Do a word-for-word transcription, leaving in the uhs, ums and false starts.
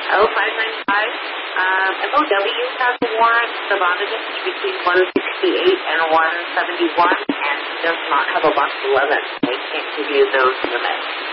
Oh, five nine five. Um, M O W has a warrant of Onagist between one sixty-eight and one seventy-one, and does not have a box eleven. They can't give you those limits.